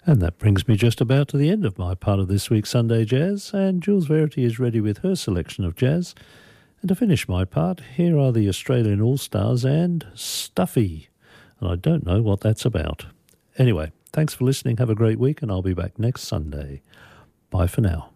And that brings me just about to the end of my part of this week's Sunday Jazz, and Jules Verity is ready with her selection of jazz. And to finish my part, here are the Australian All-Stars and Stuffy. And I don't know what that's about. Anyway, thanks for listening, have a great week, and I'll be back next Sunday. Bye for now.